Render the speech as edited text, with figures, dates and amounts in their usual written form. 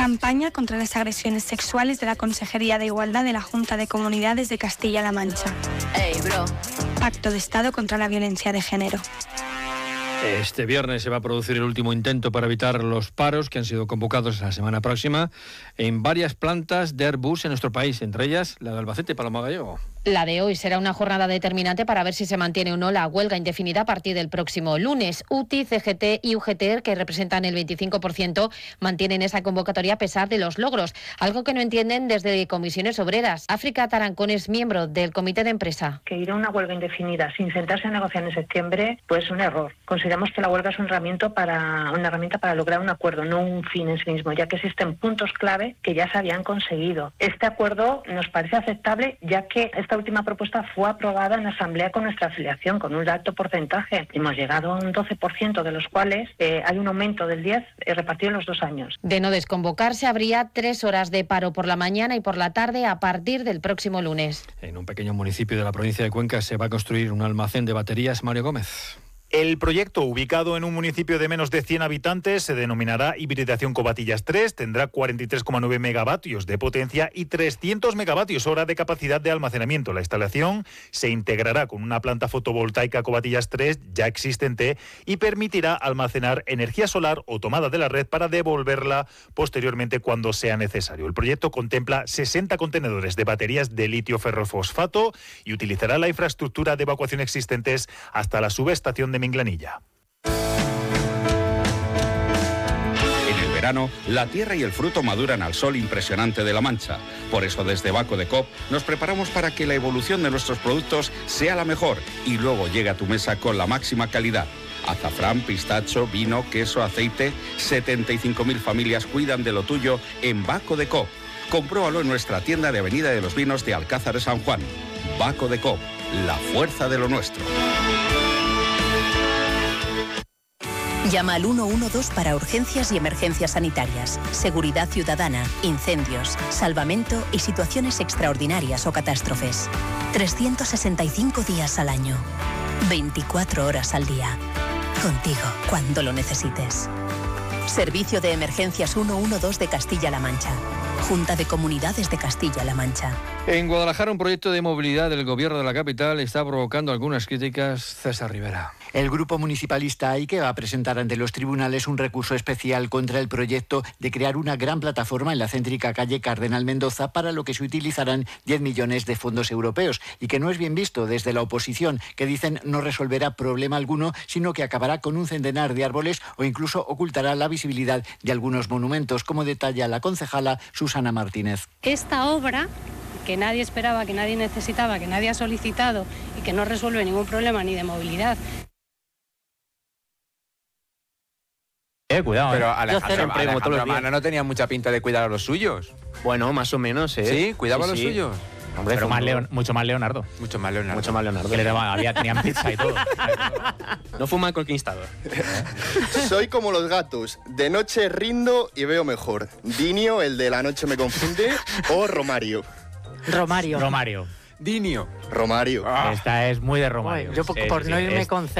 Campaña contra las agresiones sexuales de la Consejería de Igualdad de la Junta de Comunidades de Castilla-La Mancha. Hey, bro. Pacto de Estado contra la violencia de género. Este viernes se va a producir el último intento para evitar los paros que han sido convocados la semana próxima en varias plantas de Airbus en nuestro país, entre ellas la de Albacete. Paloma Gallego. La de hoy será una jornada determinante para ver si se mantiene o no la huelga indefinida a partir del próximo lunes. UTI, CGT y UGT, que representan el 25%, mantienen esa convocatoria a pesar de los logros, algo que no entienden desde Comisiones Obreras. África Tarancón es miembro del comité de empresa. Que ir a una huelga indefinida sin sentarse a negociar en septiembre, pues es un error. Consideramos que la huelga es una herramienta para lograr un acuerdo, no un fin en sí mismo, ya que existen puntos clave que ya se habían conseguido. Este acuerdo nos parece aceptable, ya que esta última propuesta fue aprobada en asamblea con nuestra afiliación, con un alto porcentaje. Hemos llegado a un 12%, de los cuales hay un aumento del 10% repartido en los 2 años. De no desconvocarse, habría 3 horas de paro por la mañana y por la tarde a partir del próximo lunes. En un pequeño municipio de la provincia de Cuenca se va a construir un almacén de baterías. Mario Gómez. El proyecto, ubicado en un municipio de menos de 100 habitantes, se denominará Hibridación Covatillas 3, tendrá 43,9 megavatios de potencia y 300 megavatios hora de capacidad de almacenamiento. La instalación se integrará con una planta fotovoltaica Covatillas 3 ya existente y permitirá almacenar energía solar o tomada de la red para devolverla posteriormente cuando sea necesario. El proyecto contempla 60 contenedores de baterías de litio ferrofosfato y utilizará la infraestructura de evacuación existentes hasta la subestación de Minglanilla. En el verano, la tierra y el fruto maduran al sol impresionante de La Mancha. Por eso, desde Baco de Coop nos preparamos para que la evolución de nuestros productos sea la mejor y luego llegue a tu mesa con la máxima calidad. Azafrán, pistacho, vino, queso, aceite. 75.000 familias cuidan de lo tuyo en Baco de Coop. Compruébalo en nuestra tienda de Avenida de los Vinos de Alcázar de San Juan. Baco de Coop, la fuerza de lo nuestro. Llama al 112 para urgencias y emergencias sanitarias, seguridad ciudadana, incendios, salvamento y situaciones extraordinarias o catástrofes. 365 días al año, 24 horas al día. Contigo cuando lo necesites. Servicio de Emergencias 112 de Castilla-La Mancha. Junta de Comunidades de Castilla-La Mancha. En Guadalajara, un proyecto de movilidad del gobierno de la capital está provocando algunas críticas. César Rivera. El grupo municipalista AIKE va a presentar ante los tribunales un recurso especial contra el proyecto de crear una gran plataforma en la céntrica calle Cardenal Mendoza, para lo que se utilizarán 10 millones de fondos europeos, y que no es bien visto desde la oposición, que dicen no resolverá problema alguno, sino que acabará con un centenar de árboles o incluso ocultará la visibilidad de algunos monumentos, como detalla la concejala Susana Martínez. Esta obra, que nadie esperaba, que nadie necesitaba, que nadie ha solicitado y que no resuelve ningún problema ni de movilidad. Cuidado, pero Alejandro no tenía mucha pinta de cuidar a los suyos. Bueno, más o menos, ¿eh? Sí, cuidaba a los suyos. Hombre, pero mucho más Leonardo. Mucho más Leonardo. Que tenían pizza y todo. No fuma el conquistador. Soy como los gatos. De noche rindo y veo mejor. Dinio, el de la noche me confunde, o Romario. Romario. Dinio. Romario. Esta es muy de Romario. Yo por no irme con